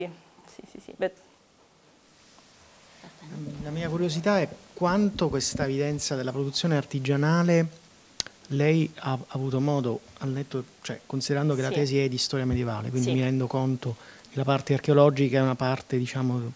Sì. La mia curiosità è quanto questa evidenza della produzione artigianale lei ha avuto modo, considerando che la tesi è di storia medievale, quindi mi rendo conto che la parte archeologica è una parte, diciamo,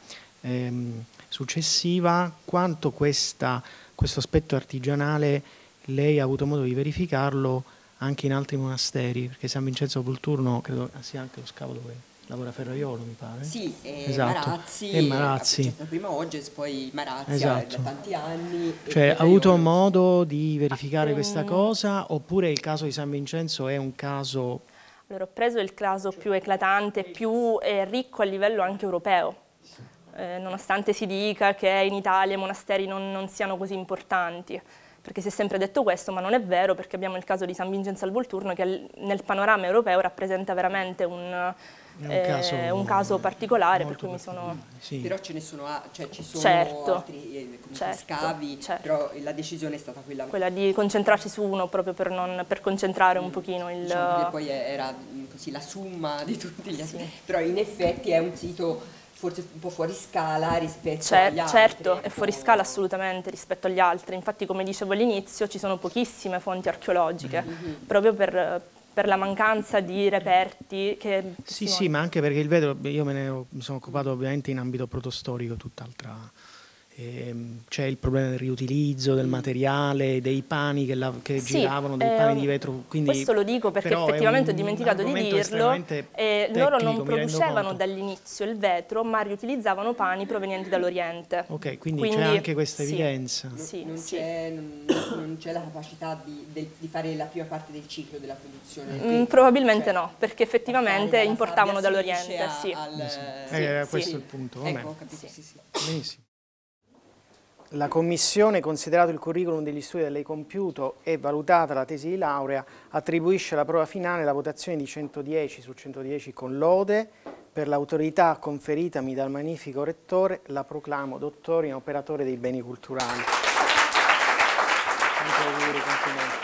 successiva, quanto questo aspetto artigianale lei ha avuto modo di verificarlo anche in altri monasteri, perché San Vincenzo Volturno credo sia anche lo scavo dove lavora Ferraiolo, mi pare. Sì, esatto. Marazzi. C'è stato prima Oggi, poi Marazzi da tanti anni. Cioè, ha avuto modo di verificare questa cosa, oppure il caso di San Vincenzo è un caso... Allora, ho preso il caso più eclatante, più ricco a livello anche europeo, nonostante si dica che in Italia i monasteri non siano così importanti. Perché si è sempre detto questo, ma non è vero, perché abbiamo il caso di San Vincenzo al Volturno che nel panorama europeo rappresenta veramente un caso particolare, per cui mi sono... Sì. Però ce ne sono, ci sono altri scavi, però la decisione è stata quella di concentrarci su uno, proprio per concentrare un pochino il... Diciamo che poi era così la somma di tutti gli altri, però in effetti è un sito forse un po' fuori scala rispetto agli altri. Certo, è fuori scala assolutamente rispetto agli altri. Infatti, come dicevo all'inizio, ci sono pochissime fonti archeologiche, proprio per la mancanza di reperti che... Sì, ma anche perché il vetro, io mi sono occupato ovviamente in ambito protostorico, tutt'altra... c'è il problema del riutilizzo del materiale, dei pani che giravano, dei pani di vetro. Quindi, questo lo dico perché effettivamente ho dimenticato di dirlo. Loro non producevano dall'inizio il vetro, ma riutilizzavano pani provenienti dall'Oriente. Ok, quindi c'è anche questa evidenza. Non c'è la capacità di fare la prima parte del ciclo della produzione. Probabilmente no, perché effettivamente importavano dall'Oriente. Questo è il punto. Ecco, benissimo. La Commissione, considerato il curriculum degli studi da lei compiuto e valutata la tesi di laurea, attribuisce alla prova finale la votazione di 110 su 110 con lode. Per l'autorità conferitami dal magnifico Rettore, la proclamo dottore in operatore dei beni culturali. Tanti auguri, complimenti.